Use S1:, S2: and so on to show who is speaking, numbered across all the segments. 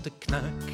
S1: knackt.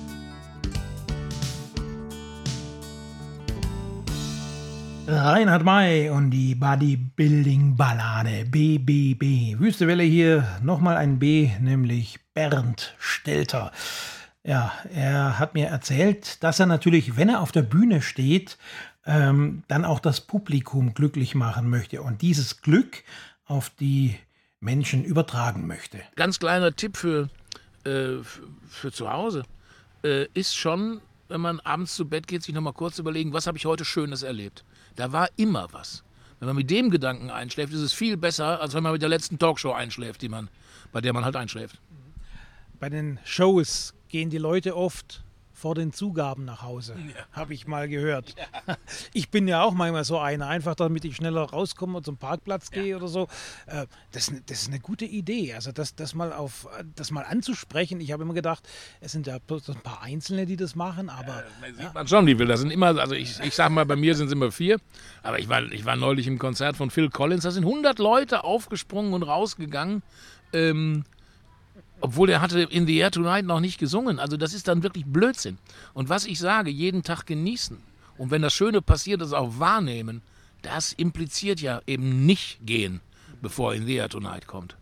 S1: Reinhard May und die Bodybuilding-Ballade BBB. Wüstewelle hier, nochmal ein B, nämlich Bernd Stelter. Ja, er hat mir erzählt, dass er natürlich, wenn er auf der Bühne steht, dann auch das Publikum glücklich machen möchte und dieses Glück auf die Menschen übertragen möchte.
S2: Ganz kleiner Tipp für zu Hause ist schon, wenn man abends zu Bett geht, sich nochmal kurz überlegen, was habe ich heute Schönes erlebt. Da war immer was. Wenn man mit dem Gedanken einschläft, ist es viel besser, als wenn man mit der letzten Talkshow einschläft, bei der man halt einschläft.
S3: Bei den Shows gehen die Leute oft vor den Zugaben nach Hause, habe ich mal gehört. Ja. Ich bin ja auch manchmal so einer, einfach damit ich schneller rauskomme und zum Parkplatz gehe oder so. Das ist eine gute Idee, also das mal anzusprechen. Ich habe immer gedacht, es sind ja bloß ein paar Einzelne, die das machen, aber...
S2: sieht man schon, wie viel das sind. Immer, also ich sag mal, bei mir sind es immer 4, aber ich war neulich im Konzert von Phil Collins, da sind 100 Leute aufgesprungen und rausgegangen, obwohl er hatte In the Air Tonight noch nicht gesungen. Also das ist dann wirklich Blödsinn. Und was ich sage, jeden Tag genießen. Und wenn das Schöne passiert, das auch wahrnehmen, das impliziert ja eben nicht gehen, bevor In the Air Tonight kommt.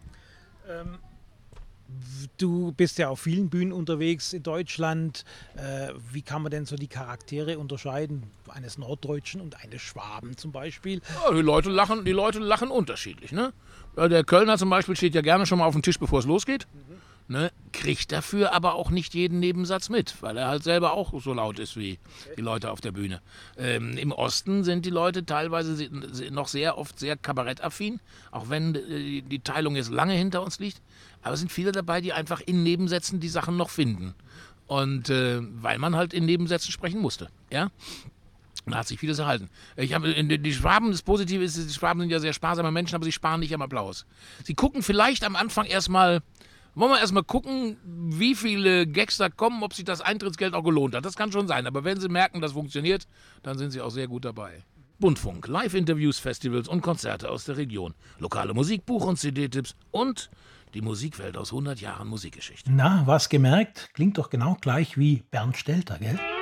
S3: Du bist ja auf vielen Bühnen unterwegs in Deutschland. Wie kann man denn so die Charaktere unterscheiden? Eines Norddeutschen und eines Schwaben zum Beispiel?
S2: Ja, die Leute lachen unterschiedlich. Ne? Der Kölner zum Beispiel steht ja gerne schon mal auf dem Tisch, bevor es losgeht. Ne? Kriegt dafür aber auch nicht jeden Nebensatz mit, weil er halt selber auch so laut ist wie die Leute auf der Bühne. Im Osten sind die Leute teilweise noch sehr oft sehr kabarettaffin, auch wenn die Teilung jetzt lange hinter uns liegt. Aber es sind viele dabei, die einfach in Nebensätzen die Sachen noch finden. Und weil man halt in Nebensätzen sprechen musste. Ja? Und da hat sich vieles erhalten. Die Schwaben, das Positive ist, die Schwaben sind ja sehr sparsame Menschen, aber sie sparen nicht am Applaus. Sie gucken vielleicht am Anfang wollen wir erstmal gucken, wie viele Gags da kommen, ob sich das Eintrittsgeld auch gelohnt hat. Das kann schon sein, aber wenn sie merken, das funktioniert, dann sind sie auch sehr gut dabei. Buntfunk, Live-Interviews, Festivals und Konzerte aus der Region. Lokale Musik, Buch- und CD-Tipps und die Musikwelt aus 100 Jahren Musikgeschichte.
S1: Na, was gemerkt? Klingt doch genau gleich wie Bernd Stelter, gell?